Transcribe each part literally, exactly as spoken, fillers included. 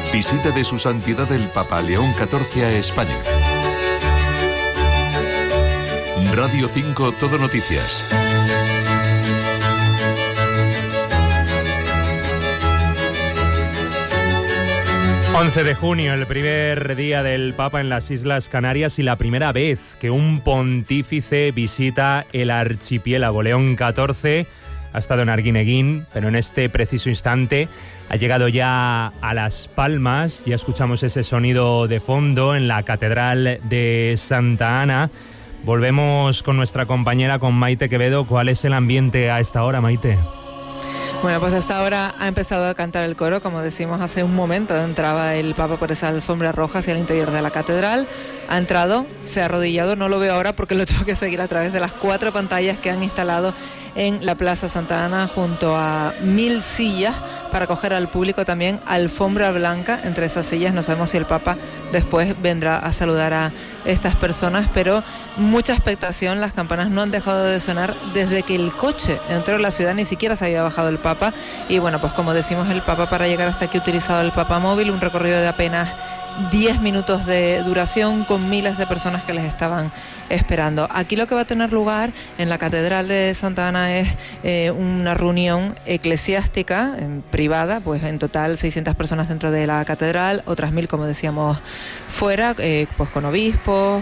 Visita de su santidad el Papa León catorce a España. Radio cinco Todo Noticias. once de junio, el primer día del Papa en las Islas Canarias y la primera vez que un pontífice visita el archipiélago. León catorce ha estado en Arguineguín, pero en este preciso instante ha llegado ya a Las Palmas. Ya escuchamos ese sonido de fondo en la Catedral de Santa Ana. Volvemos con nuestra compañera, con Maite Quevedo. ¿Cuál es el ambiente a esta hora, Maite? Bueno, pues hasta ahora ha empezado a cantar el coro, como decimos hace un momento. Entraba el Papa por esa alfombra roja hacia el interior de la catedral. Ha entrado, se ha arrodillado, no lo veo ahora porque lo tengo que seguir a través de las cuatro pantallas que han instalado en la Plaza Santa Ana, junto a mil sillas para acoger al público, también alfombra blanca entre esas sillas. No sabemos si el Papa después vendrá a saludar a estas personas, pero mucha expectación. Las campanas no han dejado de sonar desde que el coche entró en la ciudad, ni siquiera se había bajado el Papa. Y bueno, pues como decimos, el Papa para llegar hasta aquí ha utilizado el Papa Móvil, un recorrido de apenas diez minutos de duración, con miles de personas que les estaban esperando. Aquí lo que va a tener lugar en la Catedral de Santa Ana es eh, una reunión eclesiástica eh, privada, pues en total seiscientas personas dentro de la catedral, otras mil, como decíamos, fuera, eh, pues con obispos,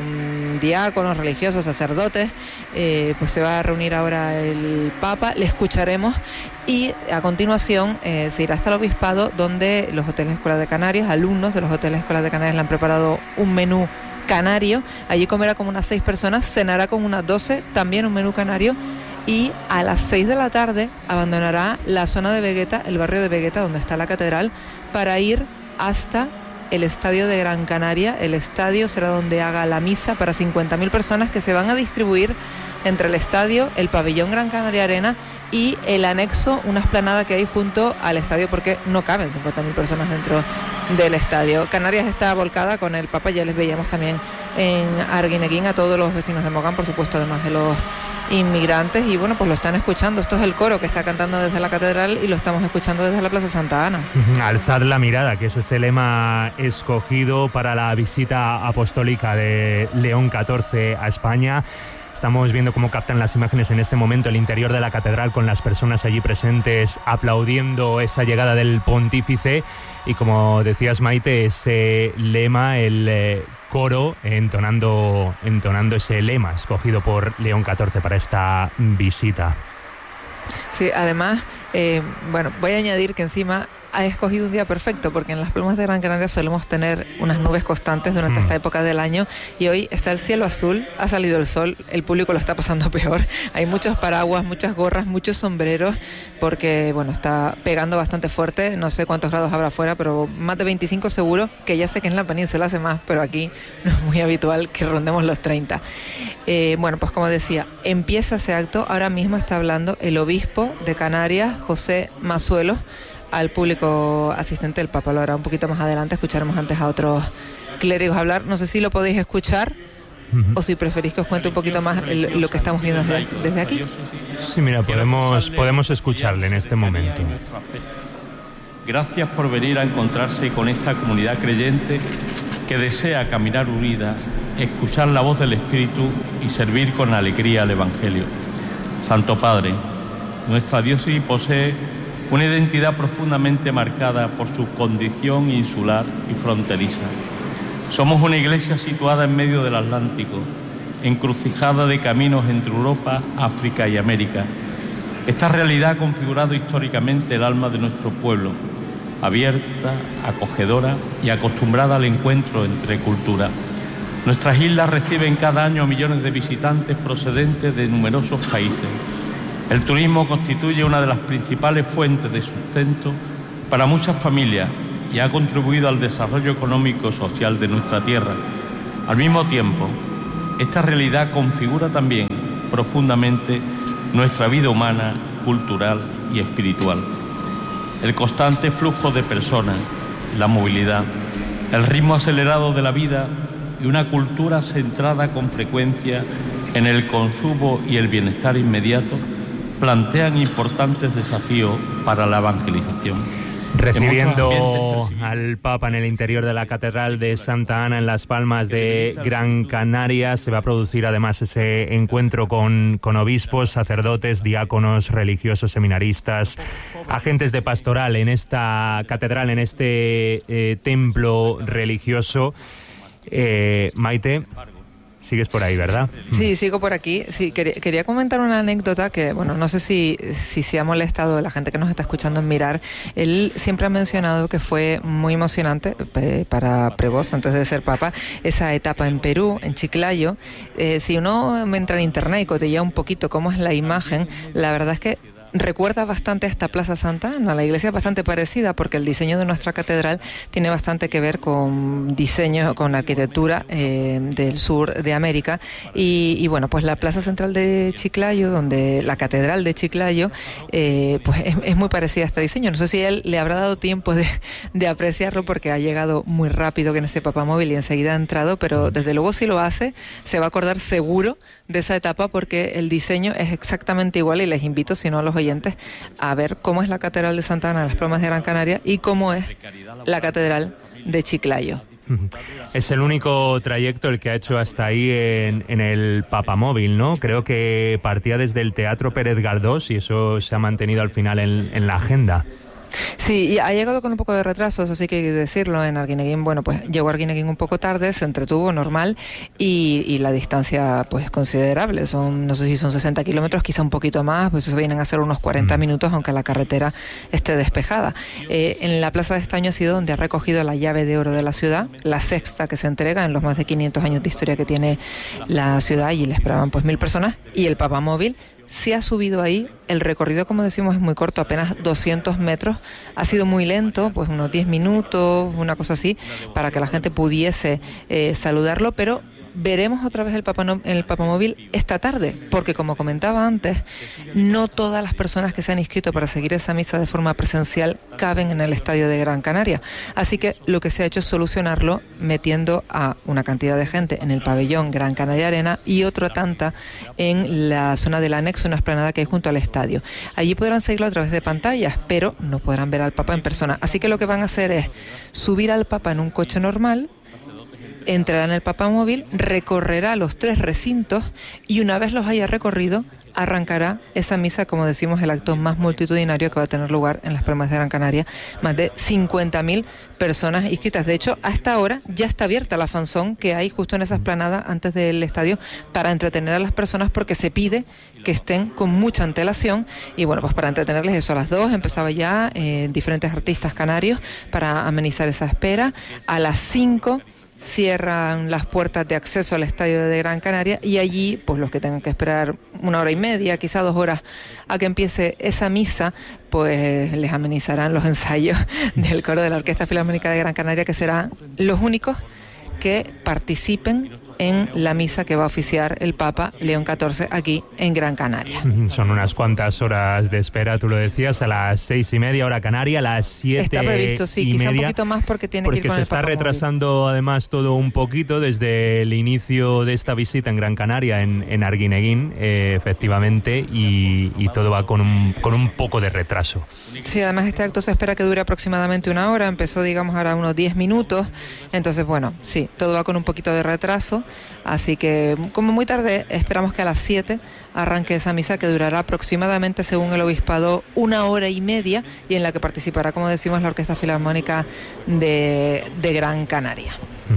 con diáconos, religiosos, sacerdotes. Eh, pues se va a reunir ahora el Papa, le escucharemos y a continuación eh, se irá hasta el obispado, donde los hoteles Escuela de Canarias, alumnos de los hoteles Escuela de Canarias, le han preparado un menú canario. Allí comerá como unas seis personas, cenará con unas doce, también un menú canario, y a las seis de la tarde abandonará la zona de Vegueta, el barrio de Vegueta, donde está la catedral, para ir hasta el estadio de Gran Canaria. El estadio será donde haga la misa para cincuenta mil personas, que se van a distribuir entre el estadio, el pabellón Gran Canaria Arena y el anexo, una explanada que hay junto al estadio, porque no caben cincuenta mil personas dentro del estadio. Canarias está volcada con el Papa, ya les veíamos también en Arguineguín a todos los vecinos de Mogán, por supuesto, además de los inmigrantes, y bueno, pues lo están escuchando. Esto es el coro que está cantando desde la catedral y lo estamos escuchando desde la Plaza Santa Ana. Alzad la mirada, que ese es el lema escogido para la visita apostólica de León catorce a España. Estamos viendo cómo captan las imágenes en este momento el interior de la catedral, con las personas allí presentes aplaudiendo esa llegada del pontífice, y como decías, Maite, ese lema, el eh, coro entonando, entonando ese lema escogido por León catorce para esta visita. Sí, además, eh, bueno, voy a añadir que encima ha escogido un día perfecto, porque en las Palmas de Gran Canaria solemos tener unas nubes constantes durante mm. esta época del año, y hoy está el cielo azul, ha salido el sol, el público lo está pasando peor. Hay muchos paraguas, muchas gorras, muchos sombreros, porque bueno, está pegando bastante fuerte. No sé cuántos grados habrá afuera, pero más de veinticinco seguro, que ya sé que en la península hace más, pero aquí no es muy habitual que rondemos los treinta. Eh, bueno, pues como decía, empieza ese acto. Ahora mismo está hablando el obispo de Canarias, José Mazuelo, al público asistente. El Papa lo hará un poquito más adelante. Escucharemos antes a otros clérigos hablar. No sé si lo podéis escuchar uh-huh. o si preferís que os cuente un poquito más el, lo que estamos viendo desde, desde aquí. Sí, mira, podemos, podemos escucharle en este momento. Gracias por venir a encontrarse con esta comunidad creyente que desea caminar unida, escuchar la voz del Espíritu y servir con alegría al Evangelio. Santo Padre, nuestra diócesis posee una identidad profundamente marcada por su condición insular y fronteriza. Somos una iglesia situada en medio del Atlántico, encrucijada de caminos entre Europa, África y América. Esta realidad ha configurado históricamente el alma de nuestro pueblo, abierta, acogedora y acostumbrada al encuentro entre culturas. Nuestras islas reciben cada año a millones de visitantes procedentes de numerosos países. El turismo constituye una de las principales fuentes de sustento para muchas familias y ha contribuido al desarrollo económico y social de nuestra tierra. Al mismo tiempo, esta realidad configura también profundamente nuestra vida humana, cultural y espiritual. El constante flujo de personas, la movilidad, el ritmo acelerado de la vida y una cultura centrada con frecuencia en el consumo y el bienestar inmediato plantean importantes desafíos para la evangelización. Recibiendo al Papa en el interior de la Catedral de Santa Ana en Las Palmas de Gran Canaria, se va a producir además ese encuentro con, con obispos, sacerdotes, diáconos, religiosos, seminaristas, agentes de pastoral en esta catedral, en este eh, templo religioso. Eh, Maite, sigues por ahí, ¿verdad? Sí, sigo por aquí. Sí, quería, quería comentar una anécdota que, bueno, no sé si, si se ha molestado la gente que nos está escuchando en mirar. Él siempre ha mencionado que fue muy emocionante eh, para Prevost, antes de ser papa, esa etapa en Perú, en Chiclayo. Eh, si uno entra en internet y cotilla un poquito cómo es la imagen, la verdad es que recuerda bastante a esta Plaza Santa Ana. La iglesia es bastante parecida porque el diseño de nuestra catedral tiene bastante que ver con diseño, con arquitectura eh, del sur de América. Y, y bueno, pues la Plaza Central de Chiclayo, donde la Catedral de Chiclayo, eh, pues es, es muy parecida a este diseño. No sé si él le habrá dado tiempo de, de apreciarlo porque ha llegado muy rápido que en ese papamóvil y enseguida ha entrado, pero desde luego si lo hace, se va a acordar seguro de esa etapa porque el diseño es exactamente igual y les invito, si no a los oyentes, a ver cómo es la Catedral de Santa Ana de las Palmas de Gran Canaria y cómo es la Catedral de Chiclayo. Es el único trayecto el que ha hecho hasta ahí en, en el papamóvil, ¿no? Creo que partía desde el Teatro Pérez Galdós y eso se ha mantenido al final en, en la agenda. Sí, y ha llegado con un poco de retrasos, así que hay que decirlo. En Arguineguín, bueno, pues llegó a Arguineguín un poco tarde, se entretuvo normal y, y la distancia pues considerable, son, no sé si son sesenta kilómetros, quizá un poquito más, pues eso vienen a ser unos cuarenta minutos, aunque la carretera esté despejada. Eh, en la Plaza de Estaño ha sido donde ha recogido la llave de oro de la ciudad, la sexta que se entrega en los más de quinientos años de historia que tiene la ciudad, y le esperaban pues mil personas, y el papamóvil se ha subido ahí. El recorrido, como decimos, es muy corto, apenas doscientos metros. Ha sido muy lento, pues unos diez minutos, una cosa así, para que la gente pudiese eh, saludarlo, pero veremos otra vez el, papano, el papamóvil esta tarde, porque como comentaba antes, no todas las personas que se han inscrito para seguir esa misa de forma presencial caben en el estadio de Gran Canaria. Así que lo que se ha hecho es solucionarlo metiendo a una cantidad de gente en el pabellón Gran Canaria Arena y otra tanta en la zona del anexo, una explanada que hay junto al estadio. Allí podrán seguirlo a través de pantallas, pero no podrán ver al Papa en persona. Así que lo que van a hacer es subir al Papa en un coche normal, entrará en el papamóvil, recorrerá los tres recintos y una vez los haya recorrido, arrancará esa misa, como decimos, el acto más multitudinario que va a tener lugar en Las Palmas de Gran Canaria. Más de cincuenta mil personas inscritas. De hecho, a esta hora ya está abierta la fanzón que hay justo en esa explanada antes del estadio para entretener a las personas, porque se pide que estén con mucha antelación. Y bueno, pues para entretenerles eso, a las dos empezaba ya eh, diferentes artistas canarios para amenizar esa espera. A las cinco cierran las puertas de acceso al estadio de Gran Canaria y allí, pues los que tengan que esperar una hora y media, quizá dos horas a que empiece esa misa, pues les amenizarán los ensayos del coro de la Orquesta Filarmónica de Gran Canaria, que serán los únicos que participen en la misa que va a oficiar el Papa León catorce aquí en Gran Canaria. Son unas cuantas horas de espera, tú lo decías, a las seis y media hora canaria, a las siete está previsto, sí, y quizá media, un poquito más porque tiene porque que ir con se el está papamóvil. retrasando además todo un poquito desde el inicio de esta visita en Gran Canaria, en, en Arguineguín, eh, efectivamente, y, y todo va con un, con un poco de retraso. Sí, además este acto se espera que dure aproximadamente una hora, empezó digamos ahora unos diez minutos, entonces bueno, sí, todo va con un poquito de retraso. Así que, como muy tarde, esperamos que a las siete arranque esa misa que durará aproximadamente, según el obispado, una hora y media y en la que participará, como decimos, la Orquesta Filarmónica de, de Gran Canaria.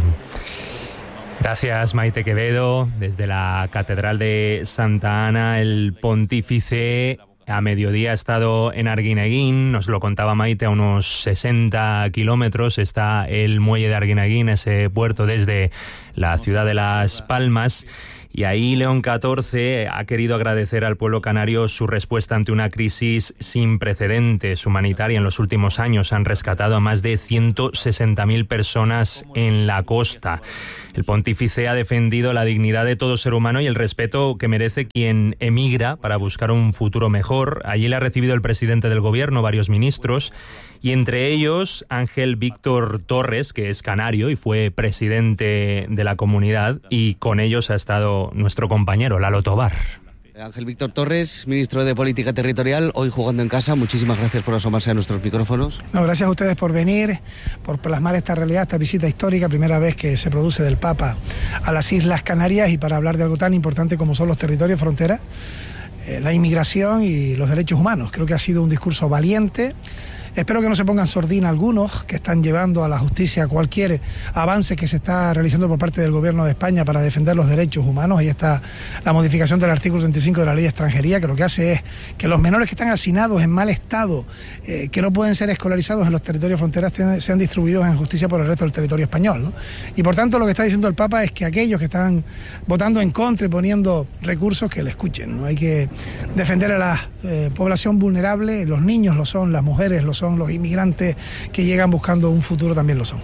Gracias, Maite Quevedo. Desde la Catedral de Santa Ana, el pontífice a mediodía ha estado en Arguineguín, nos lo contaba Maite, a unos sesenta kilómetros está el muelle de Arguineguín, ese puerto desde la ciudad de Las Palmas. Y ahí León catorce ha querido agradecer al pueblo canario su respuesta ante una crisis sin precedentes humanitaria. En los últimos años han rescatado a más de ciento sesenta mil personas en la costa. El pontífice ha defendido la dignidad de todo ser humano y el respeto que merece quien emigra para buscar un futuro mejor. Allí le ha recibido el presidente del gobierno, varios ministros, y entre ellos Ángel Víctor Torres, que es canario y fue presidente de la comunidad, y con ellos ha estado nuestro compañero Lalo Tobar. Ángel Víctor Torres, ministro de Política Territorial, hoy jugando en casa. Muchísimas gracias por asomarse a nuestros micrófonos. No, gracias a ustedes por venir, por plasmar esta realidad, esta visita histórica, primera vez que se produce del Papa a las Islas Canarias, y para hablar de algo tan importante como son los territorios fronteras, eh, la inmigración y los derechos humanos. Creo que ha sido un discurso valiente. Espero que no se pongan sordina algunos que están llevando a la justicia cualquier avance que se está realizando por parte del Gobierno de España para defender los derechos humanos. Ahí está la modificación del artículo treinta y cinco de la Ley de Extranjería, que lo que hace es que los menores que están hacinados en mal estado, eh, que no pueden ser escolarizados en los territorios fronteras, sean distribuidos en justicia por el resto del territorio español, ¿no? Y por tanto lo que está diciendo el Papa es que aquellos que están votando en contra y poniendo recursos, que le escuchen, ¿no? Hay que defender a la eh, población vulnerable, los niños lo son, las mujeres lo son, son los inmigrantes que llegan buscando un futuro también lo son.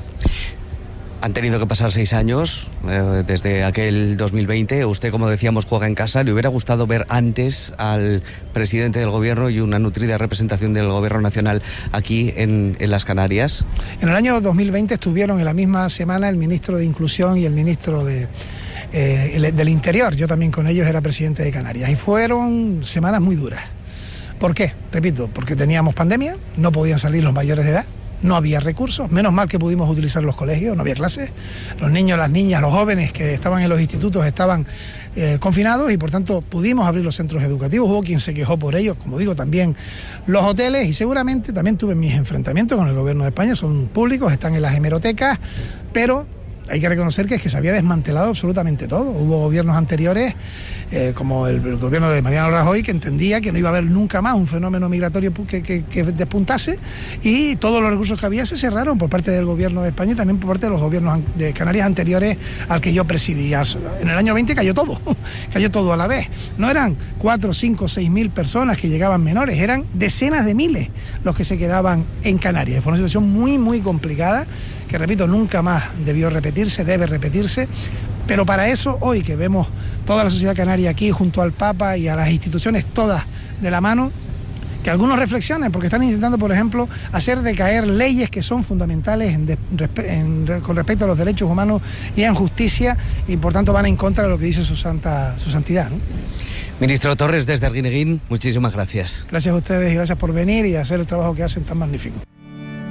Han tenido que pasar seis años eh, desde aquel dos mil veinte. Usted, como decíamos, juega en casa. ¿Le hubiera gustado ver antes al presidente del gobierno y una nutrida representación del gobierno nacional aquí en, en las Canarias? En el año dos mil veinte estuvieron en la misma semana el ministro de Inclusión y el ministro de eh, del Interior. Yo también con ellos era presidente de Canarias y fueron semanas muy duras. ¿Por qué? Repito, porque teníamos pandemia, no podían salir los mayores de edad, no había recursos, menos mal que pudimos utilizar los colegios, no había clases, los niños, las niñas, los jóvenes que estaban en los institutos estaban eh, confinados y por tanto pudimos abrir los centros educativos. Hubo quien se quejó por ello, como digo, también los hoteles, y seguramente también tuve mis enfrentamientos con el gobierno de España, son públicos, están en las hemerotecas, pero hay que reconocer que es que se había desmantelado absolutamente todo. Hubo gobiernos anteriores, eh, como el, el gobierno de Mariano Rajoy, que entendía que no iba a haber nunca más un fenómeno migratorio que, que, que despuntase, y todos los recursos que había se cerraron por parte del gobierno de España y también por parte de los gobiernos de Canarias anteriores al que yo presidía. En el año veinte cayó todo, cayó todo a la vez. No eran cuatro, cinco, seis mil personas que llegaban menores, eran decenas de miles los que se quedaban en Canarias. Fue una situación muy, muy complicada, que repito, nunca más debió repetirse, debe repetirse, pero para eso hoy que vemos toda la sociedad canaria aquí junto al Papa y a las instituciones todas de la mano, que algunos reflexionen, porque están intentando, por ejemplo, hacer decaer leyes que son fundamentales en de, en, con respecto a los derechos humanos y en justicia, y por tanto van en contra de lo que dice su, santa, su santidad, ¿no? Ministro Torres, desde Arguineguín, muchísimas gracias. Gracias a ustedes y gracias por venir y hacer el trabajo que hacen tan magnífico.